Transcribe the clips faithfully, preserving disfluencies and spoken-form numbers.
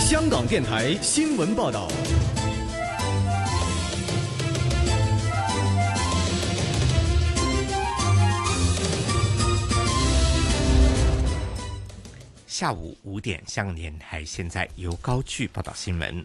香港电台新闻报道。 下午五点，香港电台现在由高炬报道新闻。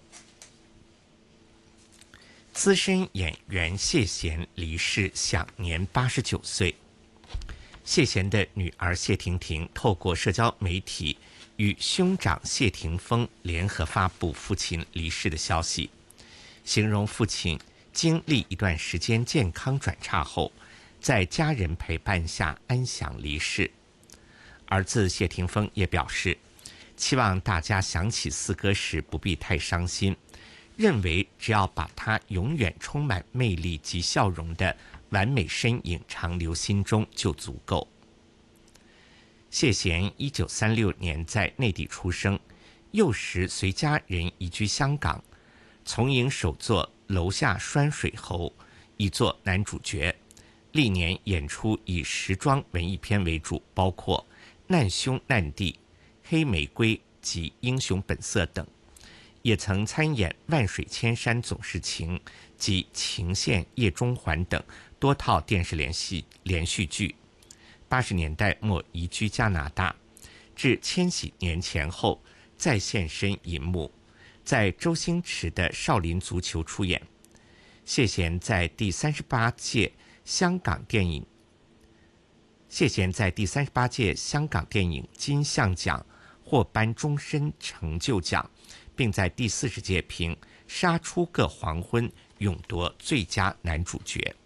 资深演员谢贤离世，享年八十九岁。谢贤的女儿谢婷婷透过社交媒体与兄长谢霆锋联合发布父亲离世的消息，形容父亲经历一段时间健康转差后，在家人陪伴下安详离世。儿子谢霆锋也表示，期望大家想起四哥时不必太伤心，认为只要把他永远充满魅力及笑容的完美身影长留心中就足够。谢贤一九三六年在内地出生，幼时随家人移居香港，从影首作《楼下拴水猴》以作男主角，历年演出以时装文艺片为主，包括难兄难弟、黑玫瑰及英雄本色等，也曾参演万水千山总是情及情线夜中环等多套电视连续连续剧。八十年代末移居加拿大，至千禧年前后再现身银幕，在周星驰的《少林足球》出演。谢贤在第三十八届香港电影谢贤在第三十八届香港电影金像奖获颁终身成就奖，并在第四十届凭《杀出个黄昏》勇夺最佳男主角。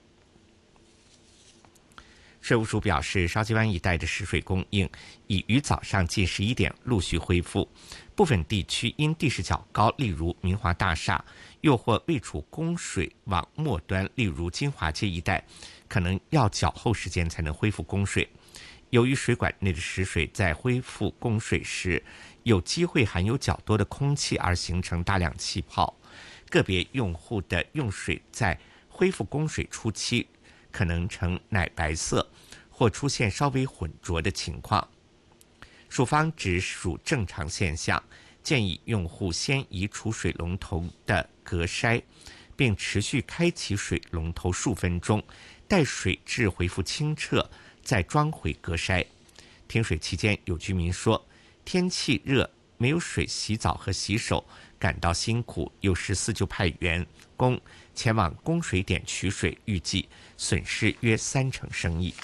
税务署表示，筲箕湾一带的食水供应已于早上近十一点陆续恢复，部分地区因地势较高，例如明华大厦，又或位处供水网末端，例如金华街一带，可能要较后时间才能恢复供水。由于水管内的食水在恢复供水时有机会含有较多的空气而形成大量气泡，个别用户的用水在恢复供水初期可能呈奶白色或出现稍微混浊的情况。署方指属正常现象，建议用户先移除水龙头的隔筛，并持续开启水龙头数分钟，待水质恢复清澈再装回隔筛。停水期间，有居民说天气热，没有水洗澡和洗手，感到辛苦，有十四就派员工前往供水点取水，预计损失约三成生意。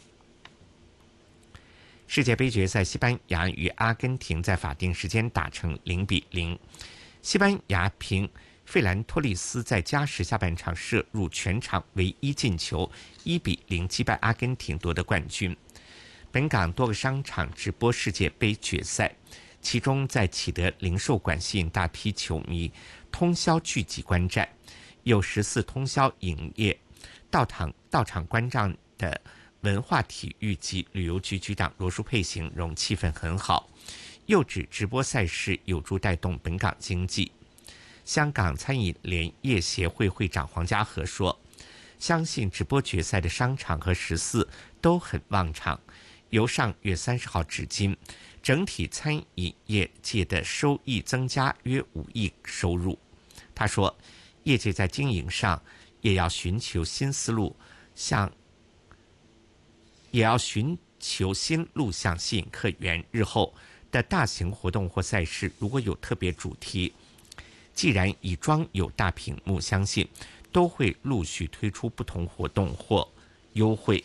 世界杯决赛，西班牙与阿根廷在法定时间打成零比零，西班牙凭费兰托利斯在加时下半场射入全场唯一进球，一比零击败阿根廷夺得冠军。本港多个商场直播世界杯决赛，其中在启德零售馆吸引大批球迷通宵聚集观战，有十四通宵营业。到场到场观战的文化体育及旅游局局长罗淑佩形容气氛很好，又指直播赛事有助带动本港经济。香港餐饮联业协会会长黄家和说，相信直播决赛的商场和食肆都很旺场，由上月三十号至今，整体餐饮业界的收益增加约五亿收入。他说，业界在经营上也要寻求新思路，向也要寻求新路向吸引客源。日后的大型活动或赛事如果有特别主题，既然已装有大屏幕，相信都会陆续推出不同活动或优惠。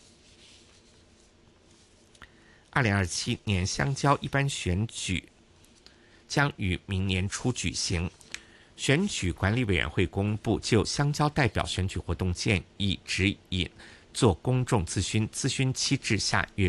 二零二七年乡郊一般选举将于明年初举行。选举管理委员会公布就乡郊代表选举活动建议指引做公众咨询，咨询期至下月